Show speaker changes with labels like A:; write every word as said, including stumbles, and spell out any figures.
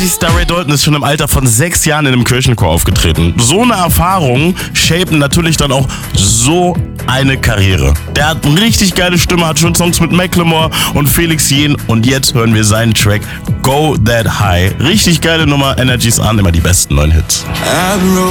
A: Siehst, Ray Dalton ist schon im Alter von sechs Jahren in einem Kirchenchor aufgetreten. So eine Erfahrung shapen natürlich dann auch so eine Karriere. Der hat eine richtig geile Stimme, hat schon Songs mit Macklemore und Felix Jähn und jetzt hören wir seinen Track Go That High. Richtig geile Nummer, Energies an, immer die besten neuen Hits.